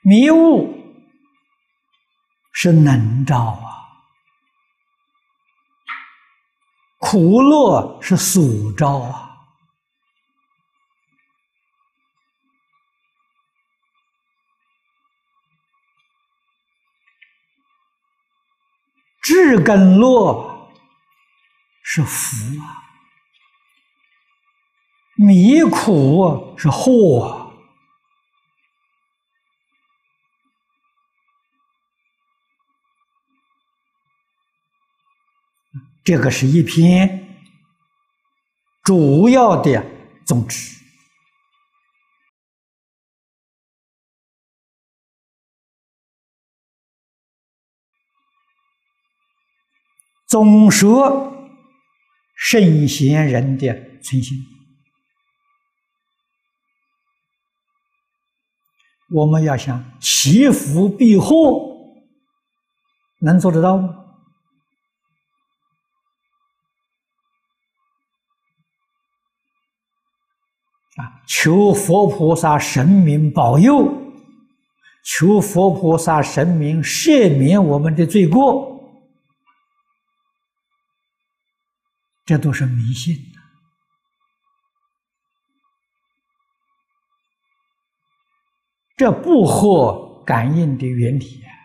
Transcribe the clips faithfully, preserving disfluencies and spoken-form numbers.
迷雾是能招啊，苦乐是所招啊。智跟乐是福啊，迷苦是祸啊。这个是一篇主要的宗旨。总说圣贤人的存心，我们要想祈福避祸，能做得到吗？啊，求佛菩萨神明保佑，求佛菩萨神明赦免我们的罪过，这都是迷信的。这不合感应的原理啊！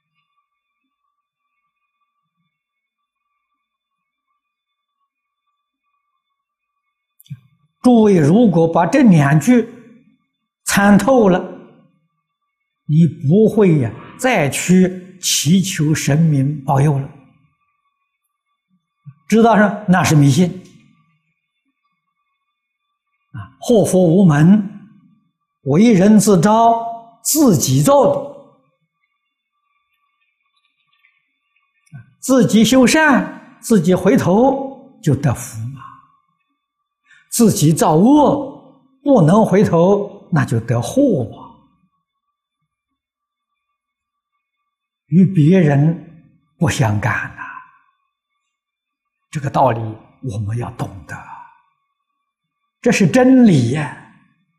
诸位如果把这两句参透了，你不会呀、啊、再去祈求神明保佑了。知道上那是迷信啊！祸福无门，为人自招，自己造的，自己修善，自己回头就得福嘛。自己造恶，不能回头，那就得祸嘛。与别人不相干呐、啊，这个道理我们要懂得，这是真理呀、啊。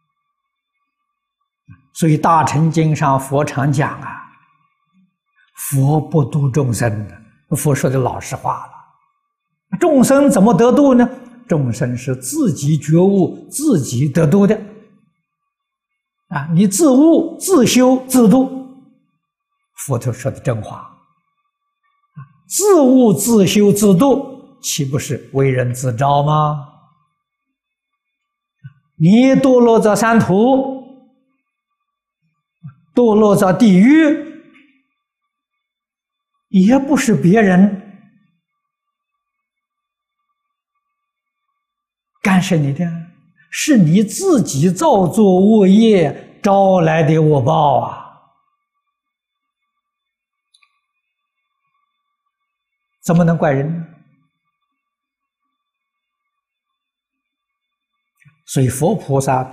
所以《大乘经》上佛常讲啊，佛不度众生的，佛说的老实话了。众生怎么得度呢？众生是自己觉悟，自己得度的啊！你自悟、自修、自度，佛陀说的真话。自悟、自修、自度，岂不是为人自招吗？你堕落在三途，堕落在地狱，也不是别人干涉你的，是你自己造作恶业招来的恶报啊！怎么能怪人呢？所以佛菩萨